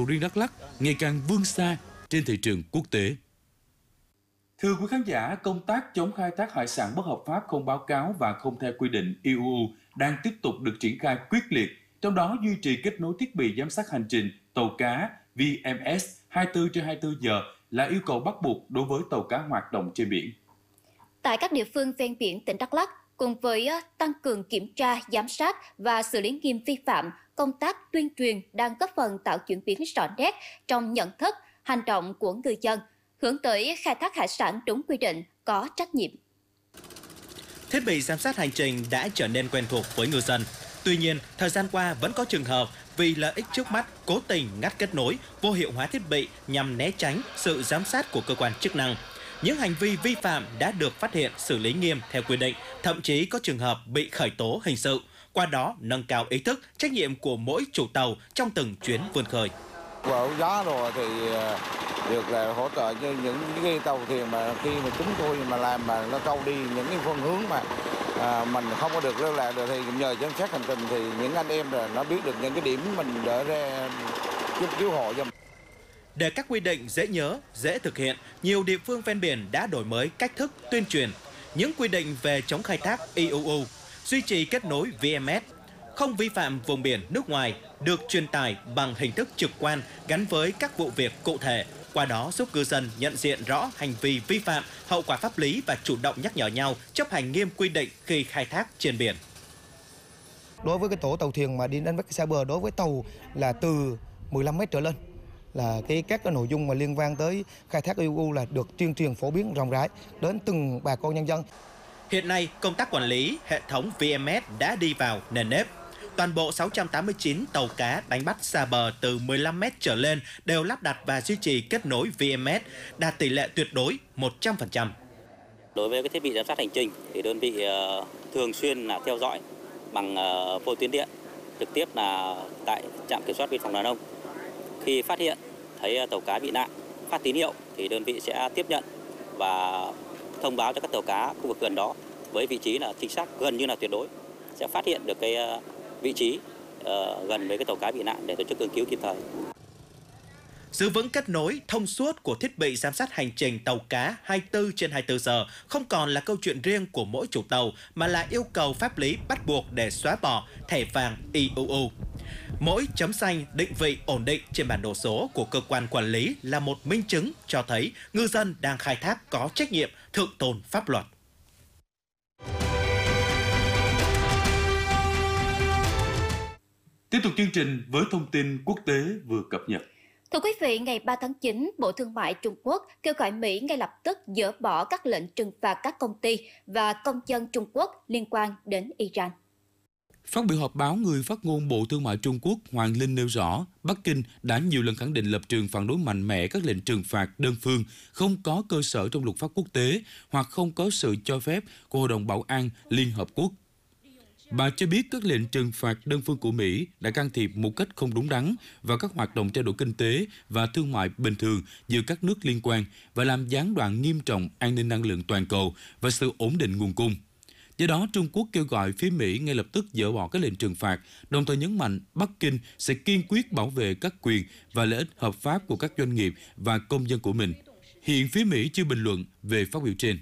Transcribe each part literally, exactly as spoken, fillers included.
riêng Đắk Lắk ngày càng vươn xa trên thị trường quốc tế. Thưa quý khán giả, công tác chống khai thác hải sản bất hợp pháp, không báo cáo và không theo quy định i u u đang tiếp tục được triển khai quyết liệt, trong đó duy trì kết nối thiết bị giám sát hành trình tàu cá V M S hai mươi tư trên hai mươi tư giờ là yêu cầu bắt buộc đối với tàu cá hoạt động trên biển. Tại các địa phương ven biển tỉnh Đắk Lắk, cùng với tăng cường kiểm tra, giám sát và xử lý nghiêm vi phạm, công tác tuyên truyền đang góp phần tạo chuyển biến rõ nét trong nhận thức, hành động của người dân, hướng tới khai thác hải sản đúng quy định, có trách nhiệm. Thiết bị giám sát hành trình đã trở nên quen thuộc với ngư dân. Tuy nhiên, thời gian qua vẫn có trường hợp vì lợi ích trước mắt cố tình ngắt kết nối, vô hiệu hóa thiết bị nhằm né tránh sự giám sát của cơ quan chức năng. Những hành vi vi phạm đã được phát hiện xử lý nghiêm theo quy định, thậm chí có trường hợp bị khởi tố hình sự. Qua đó, nâng cao ý thức, trách nhiệm của mỗi chủ tàu trong từng chuyến vươn khơi. Quảng giá rồi thì được là hỗ trợ cho những cái tàu thuyền mà khi mà chúng tôi mà làm mà nó trâu đi những cái phương hướng mà à, mình không có được lưu lạc được thì nhờ giám sát hành trình thì những anh em rồi nó biết được những cái điểm mình đỡ ra giúp cứu hộ cho. Để các quy định dễ nhớ, dễ thực hiện, nhiều địa phương ven biển đã đổi mới cách thức tuyên truyền những quy định về chống khai thác i u u, duy trì kết nối V M S, không vi phạm vùng biển nước ngoài được truyền tải bằng hình thức trực quan gắn với các vụ việc cụ thể, qua đó giúp ngư dân nhận diện rõ hành vi vi phạm, hậu quả pháp lý và chủ động nhắc nhở nhau chấp hành nghiêm quy định khi khai thác trên biển. Đối với cái tổ tàu thuyền mà đi đánh bắt xa bờ, đối với tàu là từ mười lăm mét trở lên, là cái các cái nội dung mà liên quan tới khai thác i u u là được tuyên truyền phổ biến rộng rãi đến từng bà con nhân dân. Hiện nay, công tác quản lý hệ thống V M S đã đi vào nền nếp. Toàn bộ sáu trăm tám mươi chín tàu cá đánh bắt xa bờ từ mười lăm mét trở lên đều lắp đặt và duy trì kết nối V M S, đạt tỷ lệ tuyệt đối một trăm phần trăm. Đối với cái thiết bị giám sát hành trình thì đơn vị uh, thường xuyên là theo dõi bằng uh, vô tuyến điện, trực tiếp là tại trạm kiểm soát biên phòng Đà Nông. Khi phát hiện thấy tàu cá bị nạn, phát tín hiệu thì đơn vị sẽ tiếp nhận và thông báo cho các tàu cá khu vực gần đó với vị trí là chính xác gần như là tuyệt đối, sẽ phát hiện được cái vị trí uh, gần với cái tàu cá bị nạn để tổ chức ứng cứu kịp thời. Giữ vững kết nối thông suốt của thiết bị giám sát hành trình tàu cá hai mươi tư trên hai mươi tư giờ không còn là câu chuyện riêng của mỗi chủ tàu mà là yêu cầu pháp lý bắt buộc để xóa bỏ thẻ vàng i u u. Mỗi chấm xanh định vị ổn định trên bản đồ số của cơ quan quản lý là một minh chứng cho thấy ngư dân đang khai thác có trách nhiệm, thượng tôn pháp luật. Tiếp tục chương trình với thông tin quốc tế vừa cập nhật. Thưa quý vị, ngày ba tháng chín, Bộ Thương mại Trung Quốc kêu gọi Mỹ ngay lập tức dỡ bỏ các lệnh trừng phạt các công ty và công dân Trung Quốc liên quan đến Iran. Phát biểu họp báo, người phát ngôn Bộ Thương mại Trung Quốc Hoàng Linh nêu rõ, Bắc Kinh đã nhiều lần khẳng định lập trường phản đối mạnh mẽ các lệnh trừng phạt đơn phương không có cơ sở trong luật pháp quốc tế hoặc không có sự cho phép của Hội đồng Bảo an Liên Hợp Quốc. Bà cho biết các lệnh trừng phạt đơn phương của Mỹ đã can thiệp một cách không đúng đắn vào các hoạt động trao đổi kinh tế và thương mại bình thường giữa các nước liên quan và làm gián đoạn nghiêm trọng an ninh năng lượng toàn cầu và sự ổn định nguồn cung. Do đó, Trung Quốc kêu gọi phía Mỹ ngay lập tức dỡ bỏ các lệnh trừng phạt, đồng thời nhấn mạnh Bắc Kinh sẽ kiên quyết bảo vệ các quyền và lợi ích hợp pháp của các doanh nghiệp và công dân của mình. Hiện phía Mỹ chưa bình luận về phát biểu trên.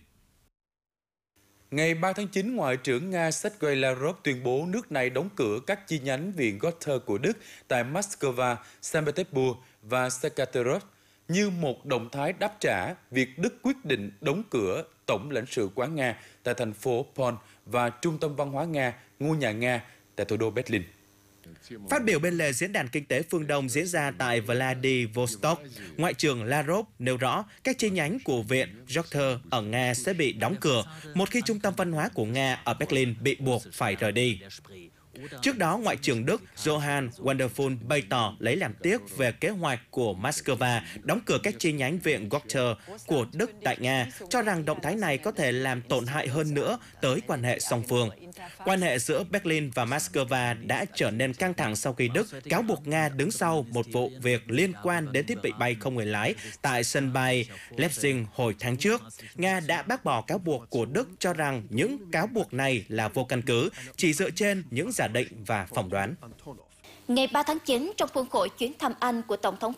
Ngày ba tháng chín, Ngoại trưởng Nga Sergei Lavrov tuyên bố nước này đóng cửa các chi nhánh viện Gotha của Đức tại Moscow, Saint Petersburg và Yekaterinburg như một động thái đáp trả việc Đức quyết định đóng cửa Tổng lãnh sự quán Nga tại thành phố Bonn và Trung tâm văn hóa Nga, ngôi nhà Nga tại thủ đô Berlin. Phát biểu bên lề Diễn đàn Kinh tế Phương Đông diễn ra tại Vladivostok, Ngoại trưởng Lavrov nêu rõ các chi nhánh của Viện Gotha ở Nga sẽ bị đóng cửa một khi Trung tâm văn hóa của Nga ở Berlin bị buộc phải rời đi. Trước đó, Ngoại trưởng Đức Johann Wonderful bày tỏ lấy làm tiếc về kế hoạch của Moscow đóng cửa các chi nhánh viện Gotha của Đức tại Nga, cho rằng động thái này có thể làm tổn hại hơn nữa tới quan hệ song phương. Quan hệ giữa Berlin và Moscow đã trở nên căng thẳng sau khi Đức cáo buộc Nga đứng sau một vụ việc liên quan đến thiết bị bay không người lái tại sân bay Leipzig hồi tháng trước. Nga đã bác bỏ cáo buộc của Đức cho rằng những cáo buộc này là vô căn cứ, chỉ dựa trên những giả định và phỏng đoán. Ngày ba tháng chín, trong khuôn khổ chuyến thăm Anh của Tổng thống